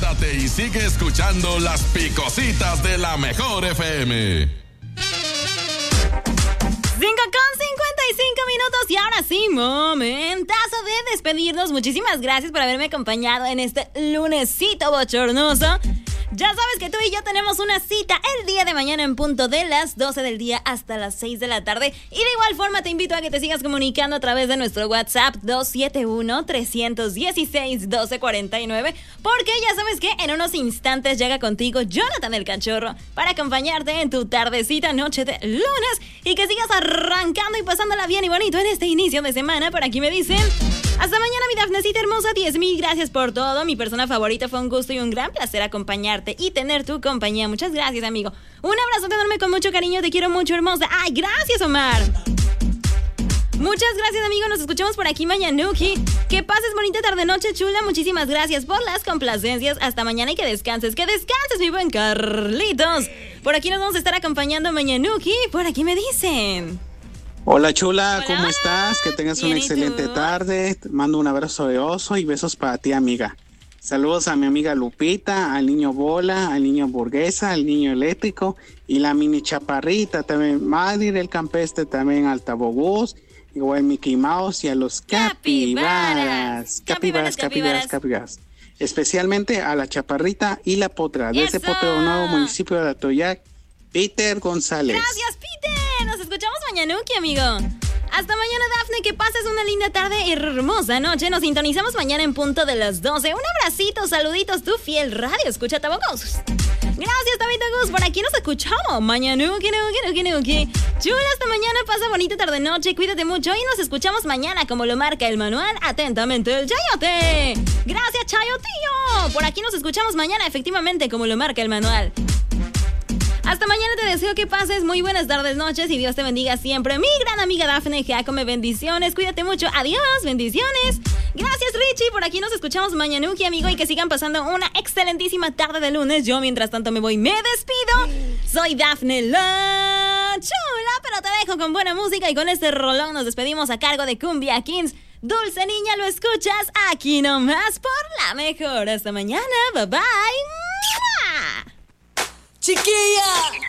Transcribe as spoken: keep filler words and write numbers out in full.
quédate y sigue escuchando las picositas de la mejor F M. cinco con cincuenta y cinco minutos y ahora sí, momentazo de despedirnos. Muchísimas gracias por haberme acompañado en este lunesito bochornoso. Ya sabes que tú y yo tenemos una cita el día de mañana en punto de las doce del día hasta las seis de la tarde. Y de igual forma te invito a que te sigas comunicando a través de nuestro WhatsApp dos siete uno, tres uno seis, uno dos cuatro nueve. Porque ya sabes que en unos instantes llega contigo Jonathan el Cachorro para acompañarte en tu tardecita noche de lunes. Y que sigas arrancando y pasándola bien y bonito en este inicio de semana. Por aquí me dicen: hasta mañana, mi Dafnecita hermosa, diez mil gracias por todo. Mi persona favorita, fue un gusto y un gran placer acompañarte y tener tu compañía. Muchas gracias, amigo. Un abrazo enorme con mucho cariño, te quiero mucho, hermosa. Ay, gracias, Omar. Muchas gracias, amigo. Nos escuchamos por aquí mañanuki. Que pases bonita tarde, noche chula. Muchísimas gracias por las complacencias. Hasta mañana y que descanses. Que descanses, mi buen Carlitos. Por aquí nos vamos a estar acompañando mañanuki. Por aquí me dicen: hola, chula, hola, ¿cómo hola. estás? Que tengas Bien, una ¿y excelente tú? tarde. Te mando un abrazo de oso y besos para ti, amiga. Saludos a mi amiga Lupita, al niño Bola, al niño Burguesa, al niño Eléctrico y la mini Chaparrita, también Madir, el Campestre, también al Tabobús, igual Mickey Mouse y a los capibaras. Capibaras, capibaras, capibaras. Especialmente a la Chaparrita y la Potra, de ese ¡Eso! Potro Nuevo, municipio de Atoyac, Peter González. Gracias, Peter. Nos escuchamos mañanuki, amigo. Hasta mañana, Dafne, que pases una linda tarde y hermosa noche. Nos sintonizamos mañana en punto de las doce. Un abracito, saluditos, tu fiel radio. Escucha Tabocos. Gracias, Tabito Gus. Por aquí nos escuchamos. Mañanuki, nuki, nuki, nuki. Chula, hasta mañana. Pasa bonita tarde noche. Cuídate mucho y nos escuchamos mañana como lo marca el manual. Atentamente, el Chayote. Gracias, Chayotillo. Por aquí nos escuchamos mañana, efectivamente, como lo marca el manual. Hasta mañana, te deseo que pases muy buenas tardes, noches y Dios te bendiga siempre. Mi gran amiga Dafne Giacome, bendiciones, cuídate mucho, adiós, bendiciones. Gracias, Richie, por aquí nos escuchamos mañanuki, amigo, y que sigan pasando una excelentísima tarde de lunes. Yo, mientras tanto, me voy, me despido. Soy Dafne la Chula, pero te dejo con buena música y con este rolón nos despedimos a cargo de Cumbia Kings. Dulce niña, lo escuchas aquí nomás por la mejor. Hasta mañana, bye bye. ¡Mua! ¡Chiquilla!